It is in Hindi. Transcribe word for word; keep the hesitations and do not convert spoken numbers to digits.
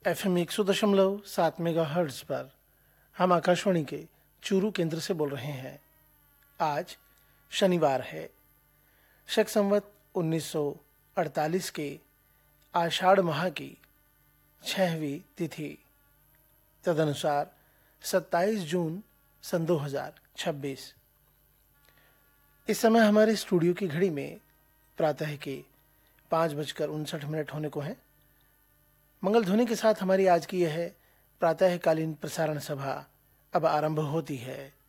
एफ एम एक सौ दशमलव सात मेगा हर्ट्ज पर हम आकाशवाणी के चूरू केंद्र से बोल रहे हैं। आज शनिवार है, शक संवत उन्नीस सौ अड़तालीस के आषाढ़ माह की छहवीं तिथि, तदनुसार सत्ताईस जून सन दो हजार छब्बीस। इस समय हमारे स्टूडियो की घड़ी में प्रातः के पाँच बजकर उनसठ मिनट होने को हैं। मंगल ध्वनि के साथ हमारी आज की यह प्रातःकालीन प्रसारण सभा अब आरंभ होती है।